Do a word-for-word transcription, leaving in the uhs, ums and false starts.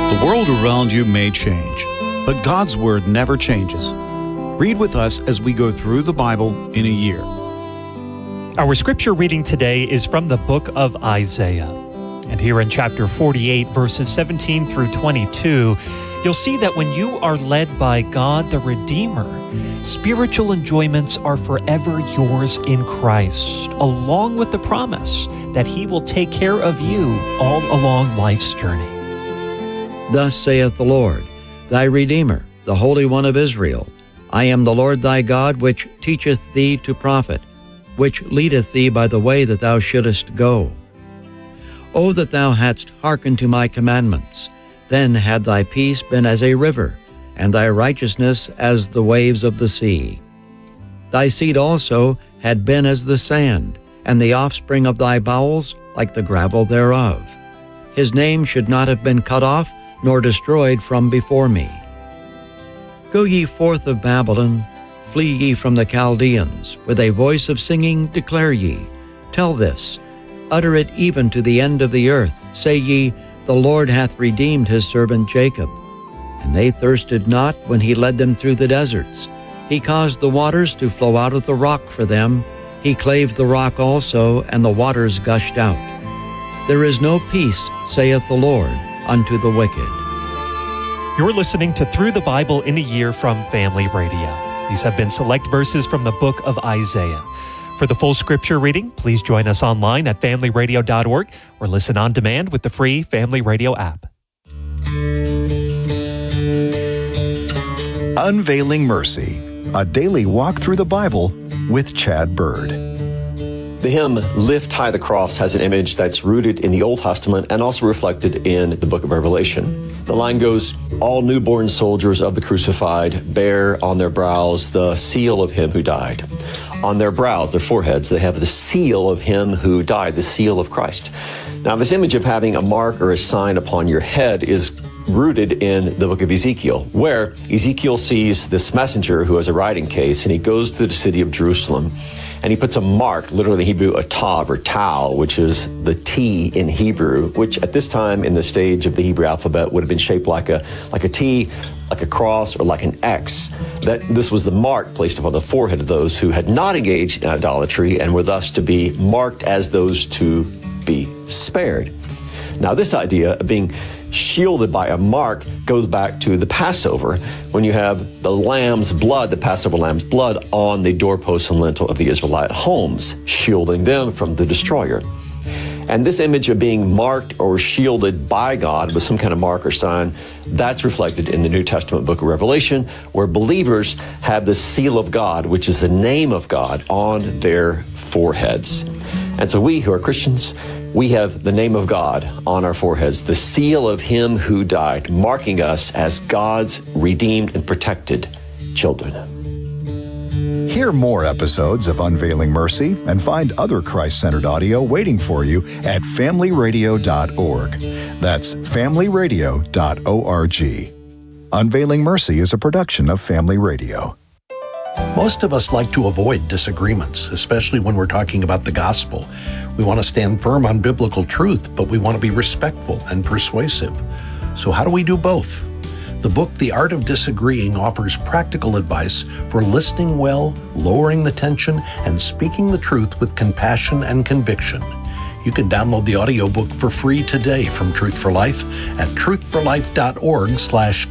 The world around you may change, but God's Word never changes. Read with us as we go through the Bible in a year. Our scripture reading today is from the book of Isaiah. And here in chapter forty-eight, verses seventeen through twenty-two, you'll see that when you are led by God the Redeemer, spiritual enjoyments are forever yours in Christ, along with the promise that He will take care of you all along life's journey. Thus saith the Lord, thy Redeemer, the Holy One of Israel, I am the Lord thy God, which teacheth thee to profit, which leadeth thee by the way that thou shouldest go. O that thou hadst hearkened to my commandments, then had thy peace been as a river, and thy righteousness as the waves of the sea. Thy seed also had been as the sand, and the offspring of thy bowels like the gravel thereof. His name should not have been cut off, nor destroyed from before me. Go ye forth of Babylon, flee ye from the Chaldeans, with a voice of singing declare ye, tell this, utter it even to the end of the earth, say ye, the Lord hath redeemed his servant Jacob. And they thirsted not when he led them through the deserts. He caused the waters to flow out of the rock for them. He clave the rock also, and the waters gushed out. There is no peace, saith the Lord, unto the wicked. You're listening to Through the Bible in a Year from Family Radio. These have been select verses from the book of Isaiah. For the full scripture reading, please join us online at family radio dot org or listen on demand with the free Family Radio app. Unveiling Mercy, a daily walk through the Bible with Chad Bird. The hymn, Lift High the Cross, has an image that's rooted in the Old Testament and also reflected in the book of Revelation. The line goes, all newborn soldiers of the crucified bear on their brows the seal of him who died. On their brows, their foreheads, they have the seal of him who died, the seal of Christ. Now, this image of having a mark or a sign upon your head is rooted in the book of Ezekiel, where Ezekiel sees this messenger who has a writing case, and he goes to the city of Jerusalem, and he puts a mark, literally in Hebrew, a tav or tau, which is the T in Hebrew, which at this time in the stage of the Hebrew alphabet would have been shaped like a like a T, like a cross, or like an X. That this was the mark placed upon the forehead of those who had not engaged in idolatry and were thus to be marked as those to be spared. Now, this idea of being shielded by a mark goes back to the Passover, when you have the lamb's blood, the Passover lamb's blood, on the doorpost and lintel of the Israelite homes, shielding them from the destroyer. And this image of being marked or shielded by God with some kind of mark or sign, that's reflected in the New Testament book of Revelation, where believers have the seal of God, which is the name of God, on their foreheads. And so we who are Christians, we have the name of God on our foreheads, the seal of him who died, marking us as God's redeemed and protected children. Hear more episodes of Unveiling Mercy and find other Christ-centered audio waiting for you at family radio dot org. That's family radio dot org. Unveiling Mercy is a production of Family Radio. Most of us like to avoid disagreements, especially when we're talking about the gospel. We want to stand firm on biblical truth, but we want to be respectful and persuasive. So how do we do both? The book, The Art of Disagreeing, offers practical advice for listening well, lowering the tension, and speaking the truth with compassion and conviction. You can download the audiobook for free today from Truth for Life at truth for life dot org slash